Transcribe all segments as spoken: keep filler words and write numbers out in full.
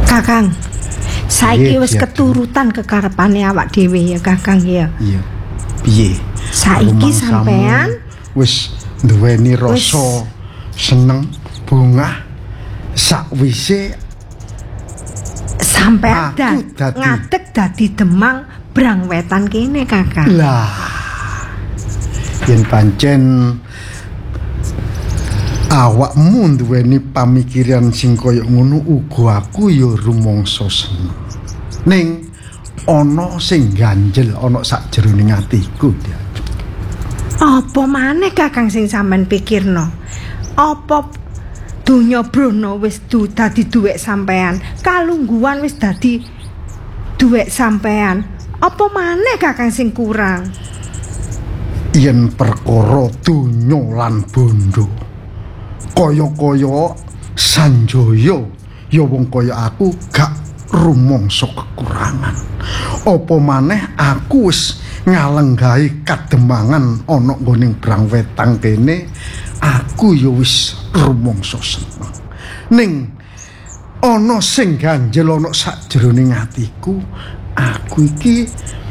Kakang, saiki wis keturutan kekarepane awak dhewe ya Kakang ya. Iya. Piye? Saiki sampean wis duweni rasa seneng bungah sakwise sampean dadi ngadeg dadi Demang Brangwetan kene Kakang. Lah. Yen pancen awakmu duweni pamikiran sing kaya ngono uga aku ya rumangsa seneng. Ning ana sing ganjel ana sakjeroning atiku. Apa maneh Kakang sing sampean pikirno? Apa donya brono wis du dadi duwek sampean, kalungguhan wis dadi duwek sampean. Apa maneh Kakang sing kurang? Yen perkara donya lan bondo kaya-kaya Sanjaya ya wong kaya aku gak rumangsa kekurangan. Apa maneh aku wis ngalenggahi kademangan ana nggoning Brangwetan kene, aku ya wis rumangsa seneng. Ning ana sing ganjel ana sakjroning atiku, aku iki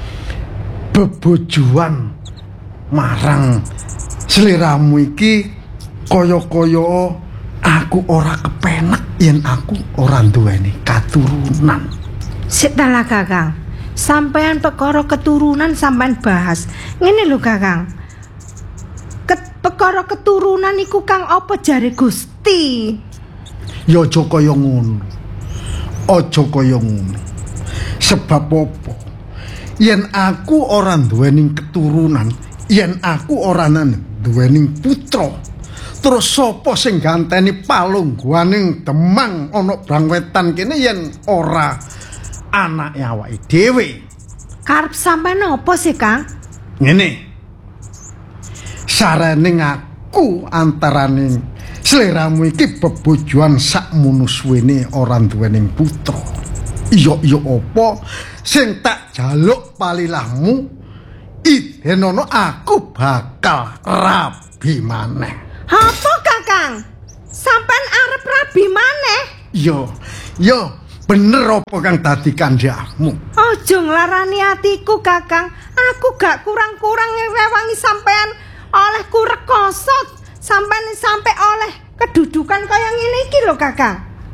bebojoan marang sliramu iki kaya-kaya aku ora kepenak yen aku ora duweni katurunan. Sitalah Kakang, sampean perkara keturunan sampean bahas. Ngene lho Kakang. Ket perkara keturunan iku Kang apa jare Gusti? Ya aja kaya ngono. Aja kaya ngono. Sebab apa? Yen aku ora duweni keturunan, yen aku ora duweni putra, terus sapa sing ganteni palungguhaning Demang ana Brangwetan kene yen ora anake awake dhewe? Karep sampean apa sih, Kang? Ngene. Sarening aku antaraning sliramu iki bebojoan sakmono suwene ora duweni putra. Iya iya apa sing tak jaluk palilahmu idenono aku bakal rabi maneh. Apa Kakang? Sampean arep rabi maneh? Yo, yo, bener apa kang dadi kandhakmu? Aja nglarani atiku, Kakang. Aku gak kurang-kurang ngerewangi sampean oleh kurekoso, sampean sampai oleh kedudukan kaya ngene iki lho, Kakang.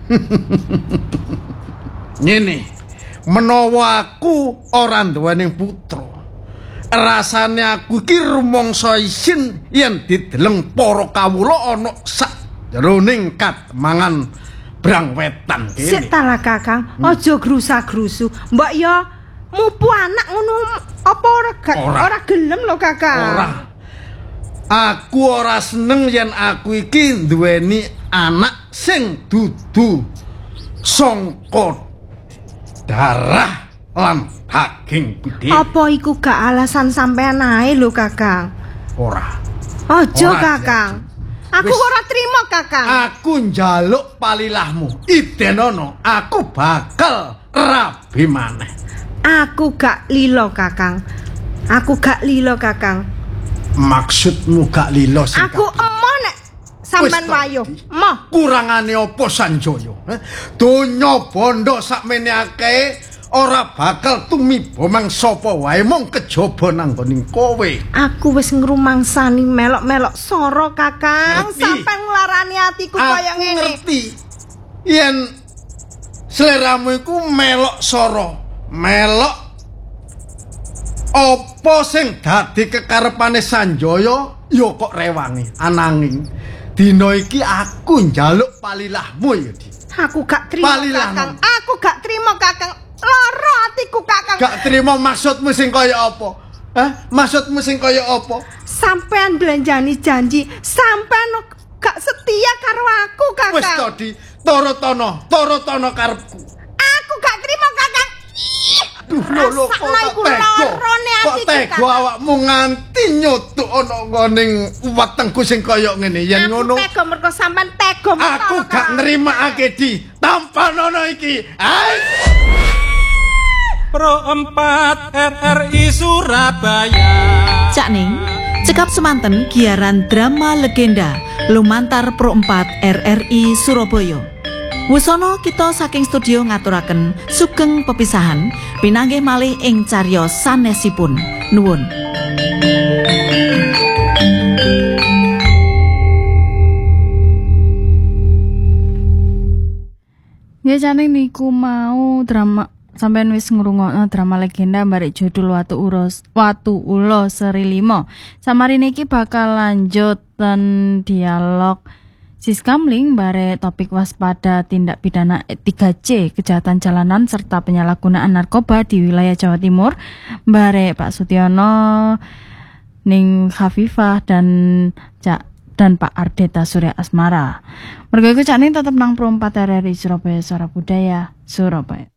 Ngene, menawa aku ora duweni putra, rasane aku iki rumangsa isin yen dideleng para kawula ana sakjroning kademangan Brangwetan kene. Sitalah Kakang, hmm. Aja grusa-grusu. Mbok ya mupu anak ngono apa ora ora gelem lho Kakang. Ora. Aku ora seneng yen aku iki duweni anak sing dudu sangka darah lan daging putih. Apa iku gak alasan sampean ae lho Kakang? Ora. Aja Kakang. Aku wis, ora trima Kakang. Aku njaluk palilahmu. Idenono aku bakal rabi maneh. Aku gak lilo Kakang. Aku gak lilo Kakang. Maksudmu gak lilo sing? Aku emoh nek sampean wayo. Emoh. Kurangane apa Sanjaya? Eh? Donya bondo sakmene akeh ora bakal tumiba mang sapa wae mung kejaba nang nggoning kowe. Aku wis ngrumangsani melok-melok soro Kakang, sampeyan nglarani atiku kaya ngene. Aku ngerti. Yen sliramu iku melok soro, melok apa sing dadi kekarepane Sanjaya ya kok rewangi. Ananging dina iki aku njaluk palilahmu ya, Di. Aku gak trima Kakang. Aku gak trima Kakang. Lara atiku Kakang. Gak terima maksudmu sing kaya apa? Hah? Maksudmu sing kaya apa? Sampean belanjani janji, sampean gak setia karo aku Kakang. Wis to Di, toro-tono, toro-tono karepku. Aku gak terima Kakang. Duh lho lho kok tega. Kok tega awakmu nganti nyotuk ana nggoning wetengku sing kaya ngene. Yen ngono. Aku tega mergo sampean tega. Aku gak nrimakake Di. Tanpa nono iki. Hai. Pro empat R R I Surabaya. Cak Ning, cekap semanten giaran drama legenda lumantar Pro empat R R I Surabaya. Wusono kita saking studio ngaturaken sugeng pepisahan pinanggih malih ing cariyos sanesipun. Nuwun. Ya jane niku mau drama sampean wis ngrungokno drama legenda Mbarek Jodul Watu Ulos Watu Ulo seri limo. Samari niki bakal lanjut ten dialog Siskamling bare topik waspada tindak pidana tiga C kejahatan jalanan serta penyalahgunaan narkoba di wilayah Jawa Timur bare Pak Sutiono ning Khafifah dan Cak dan Pak Ardeta Surya Asmara. Mergo iku cak ning tetep nang Pro empat R R I Surabaya Suara Budaya Surabaya.